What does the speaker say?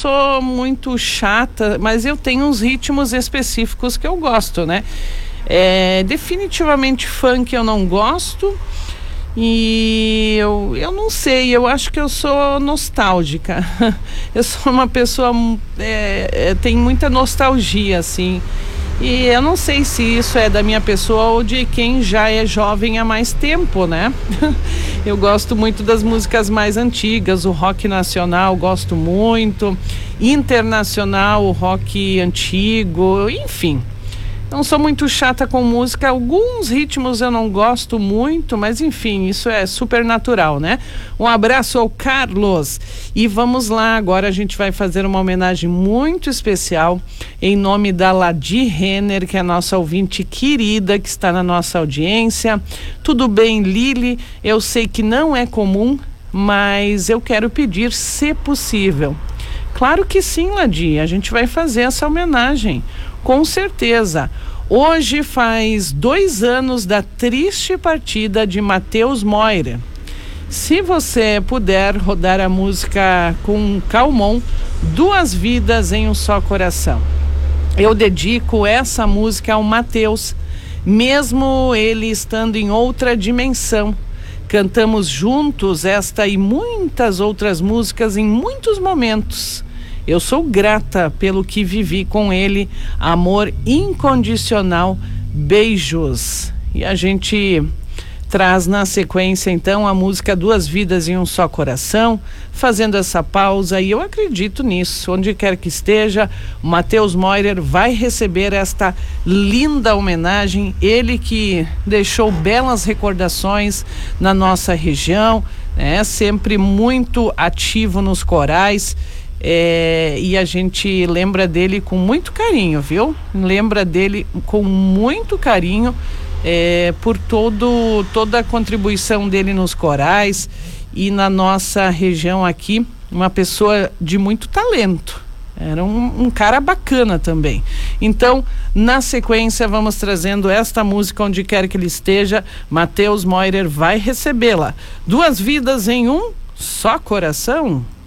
sou muito chata, mas eu tenho uns ritmos específicos que eu gosto, né? Definitivamente funk eu não gosto. E eu não sei, eu acho que eu sou nostálgica. Eu sou uma pessoa, tem muita nostalgia, assim. E eu não sei se isso é da minha pessoa ou de quem já é jovem há mais tempo, né? Eu gosto muito das músicas mais antigas, o rock nacional gosto muito, internacional, o rock antigo, enfim. Não sou muito chata com música, alguns ritmos eu não gosto muito, mas enfim, isso é super natural, né? Um abraço ao Carlos e vamos lá, agora a gente vai fazer uma homenagem muito especial em nome da Ladi Renner, que é a nossa ouvinte querida, que está na nossa audiência. Tudo bem, Lili? Eu sei que não é comum, mas eu quero pedir, se possível. Claro que sim, Ladi, a gente vai fazer essa homenagem. Com certeza. Hoje faz 2 anos da triste partida de Matheus Moira. Se você puder rodar a música com Calmon, 2 vidas em um só coração. Eu dedico essa música ao Matheus, mesmo ele estando em outra dimensão. Cantamos juntos esta e muitas outras músicas em muitos momentos. Eu sou grata pelo que vivi com ele, amor incondicional, beijos. E a gente traz na sequência então a música 2 vidas em um só coração, fazendo essa pausa, e eu acredito nisso, onde quer que esteja, o Matheus Moira vai receber esta linda homenagem, ele que deixou belas recordações na nossa região, né? Sempre muito ativo nos corais. E a gente lembra dele com muito carinho, viu? Lembra dele com muito carinho por toda a contribuição dele nos corais e na nossa região aqui, uma pessoa de muito talento. Era um cara bacana também. Então, na sequência, vamos trazendo esta música onde quer que ele esteja. Matheus Moira vai recebê-la. 2 vidas em um só coração.